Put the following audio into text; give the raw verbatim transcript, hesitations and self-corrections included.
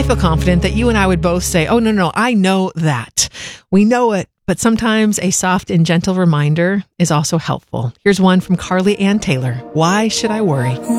feel confident that you and I would both say, oh, no, no, I know that. We know it. But sometimes a soft and gentle reminder is also helpful. Here's one from Carly Ann Taylor. Why should I worry?